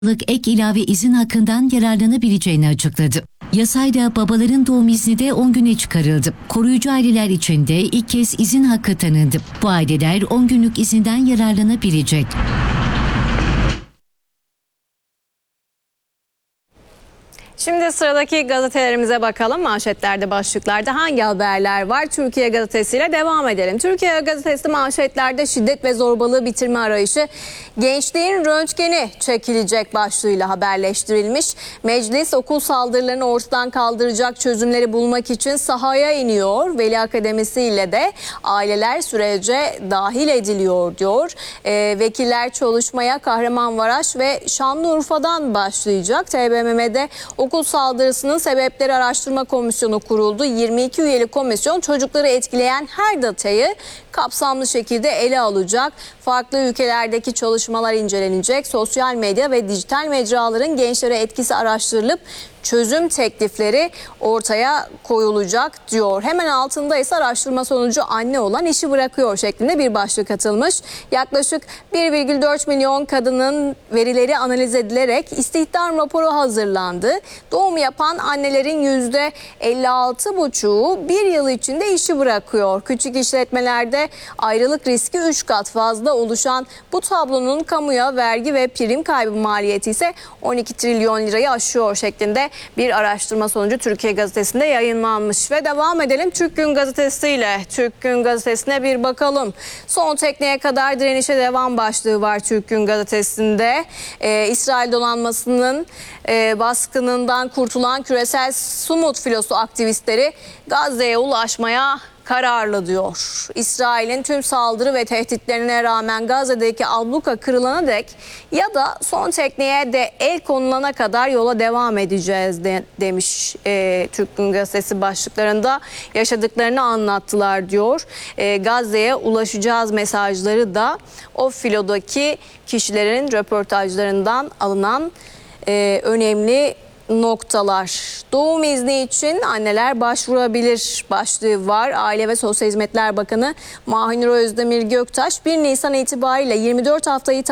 ek ilave izin hakkından yararlanabileceğini açıkladı. Yasayla babaların doğum izni de 10 güne çıkarıldı. Koruyucu aileler için de ilk kez izin hakkı tanındı. Bu aileler 10 günlük izinden yararlanabilecek. Şimdi sıradaki gazetelerimize bakalım. Manşetlerde, başlıklarda hangi haberler var? Türkiye Gazetesi ile devam edelim. Türkiye Gazetesi manşetlerde şiddet ve zorbalığı bitirme arayışı, gençliğin röntgeni çekilecek başlığıyla haberleştirilmiş. Meclis okul saldırılarını ortadan kaldıracak çözümleri bulmak için sahaya iniyor. Veli Akademisi ile de aileler sürece dahil ediliyor diyor. Vekiller çalışmaya Kahramanmaraş ve Şanlıurfa'dan başlayacak. TBMM'de okul saldırısının sebepleri araştırma komisyonu kuruldu. 22 üyeli komisyon çocukları etkileyen her detayı kapsamlı şekilde ele alacak. Farklı ülkelerdeki çalışmalar incelenecek. Sosyal medya ve dijital mecraların gençlere etkisi araştırılıp çözüm teklifleri ortaya koyulacak diyor. Hemen altında ise araştırma sonucu anne olan işi bırakıyor şeklinde bir başlık atılmış. Yaklaşık 1,4 milyon kadının verileri analiz edilerek istihdam raporu hazırlandı. Doğum yapan annelerin %56,5'u bir yıl içinde işi bırakıyor. Küçük işletmelerde ayrılık riski 3 kat fazla oluşan bu tablonun kamuya vergi ve prim kaybı maliyeti ise 12 trilyon lirayı aşıyor şeklinde bir araştırma sonucu Türkiye Gazetesi'nde yayınlanmış. Ve devam edelim Türk Gün Gazetesi ile. Türk Gün Gazetesi'ne bir bakalım. Son tekneye kadar direnişe devam başlığı var Türk Gün Gazetesi'nde. İsrail donanmasının baskınından kurtulan küresel Sumut filosu aktivistleri Gazze'ye ulaşmaya kararlı diyor. İsrail'in tüm saldırı ve tehditlerine rağmen Gazze'deki abluka kırılana dek ya da son tekneye de el konulana kadar yola devam edeceğiz demiş Türk Gün Gazetesi başlıklarında. Yaşadıklarını anlattılar diyor. Gazze'ye ulaşacağız mesajları da o filodaki kişilerin röportajlarından alınan önemli noktalar. Doğum izni için anneler başvurabilir başlığı var. Aile ve Sosyal Hizmetler Bakanı Mahinur Özdemir Göktaş 1 Nisan itibariyle 24 haftayı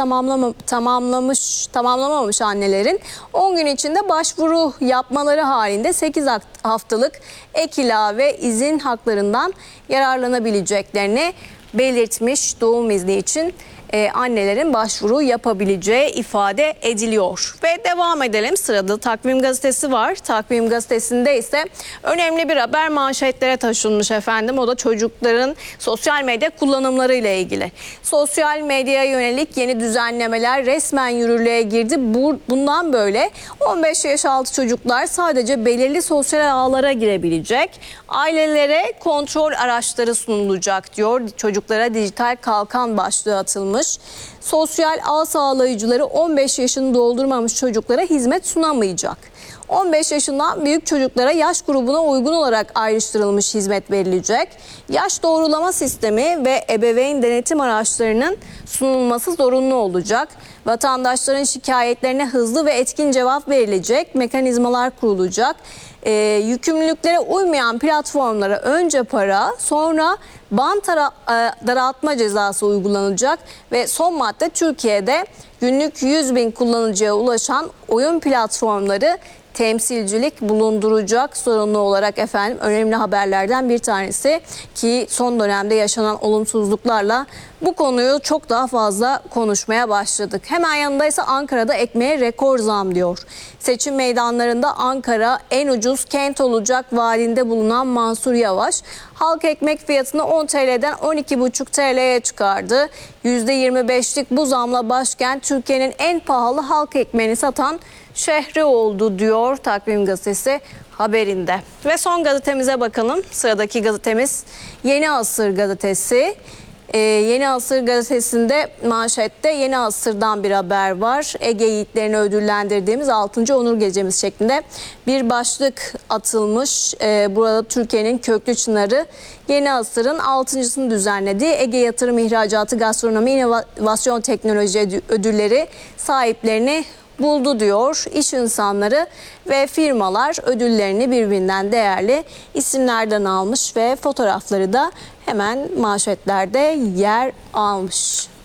tamamlamamış annelerin 10 gün içinde başvuru yapmaları halinde 8 haftalık ek ilave izin haklarından yararlanabileceklerini belirtmiş. Doğum izni için annelerin başvuru yapabileceği ifade ediliyor. Ve devam edelim. Sırada Takvim Gazetesi var. Takvim Gazetesi'nde ise önemli bir haber manşetlere taşınmış efendim. O da çocukların sosyal medya kullanımları ile ilgili. Sosyal medyaya yönelik yeni düzenlemeler resmen yürürlüğe girdi. Bundan böyle 15 yaş altı çocuklar sadece belirli sosyal ağlara girebilecek. Ailelere kontrol araçları sunulacak diyor. Çocuklara dijital kalkan başlığı atılmış. Sosyal ağ sağlayıcıları 15 yaşını doldurmamış çocuklara hizmet sunamayacak. 15 yaşından büyük çocuklara yaş grubuna uygun olarak ayrıştırılmış hizmet verilecek. Yaş doğrulama sistemi ve ebeveyn denetim araçlarının sunulması zorunlu olacak. Vatandaşların şikayetlerine hızlı ve etkin cevap verilecek, mekanizmalar kurulacak. Yükümlülüklere uymayan platformlara önce para, sonra bant daraltma cezası uygulanacak ve son madde Türkiye'de günlük 100.000 kullanıcıya ulaşan oyun platformları temsilcilik bulunduracak zorunlu olarak efendim önemli haberlerden bir tanesi ki son dönemde yaşanan olumsuzluklarla bu konuyu çok daha fazla konuşmaya başladık. Hemen yanında ise Ankara'da ekmeğe rekor zam diyor. Seçim meydanlarında Ankara en ucuz kent olacak vaadinde bulunan Mansur Yavaş halk ekmek fiyatını 10 TL'den 12,5 TL'ye çıkardı. %25'lik bu zamla başkent Türkiye'nin en pahalı halk ekmeğini satan şehri oldu diyor Takvim Gazetesi haberinde. Ve son gazetemize bakalım. Sıradaki gazetemiz Yeni Asır Gazetesi. Yeni Asır Gazetesi'nde manşette Yeni Asır'dan bir haber var. Ege yiğitlerini ödüllendirdiğimiz 6. Onur Gecemiz şeklinde bir başlık atılmış. Burada Türkiye'nin köklü çınarı Yeni Asır'ın 6.sını düzenlediği Ege Yatırım İhracatı Gastronomi İnovasyon Teknoloji ödülleri sahiplerini buldu diyor. İş insanları ve firmalar ödüllerini birbirinden değerli isimlerden almış ve fotoğrafları da hemen manşetlerde yer almış.